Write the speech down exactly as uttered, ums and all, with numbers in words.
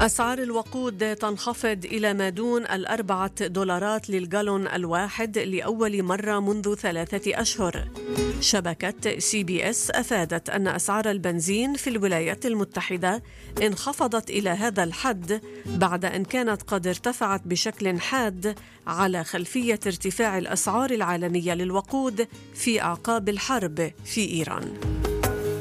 أسعار الوقود تنخفض إلى ما دون الأربعة دولارات للجالون الواحد لأول مرة منذ ثلاثة أشهر. شبكة سي بي إس أفادت أن أسعار البنزين في الولايات المتحدة انخفضت إلى هذا الحد بعد أن كانت قد ارتفعت بشكل حاد على خلفية ارتفاع الأسعار العالمية للوقود في أعقاب الحرب في إيران.